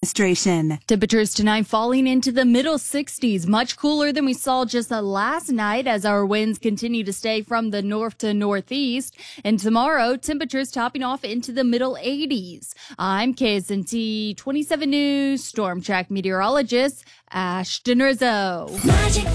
Administration. Temperatures tonight falling into the middle 60s, much cooler than we saw just last night as our winds continue to stay from the north to northeast. And tomorrow, temperatures topping off into the middle 80s. I'm KSNT 27 News Storm Track meteorologist Ashton Rizzo.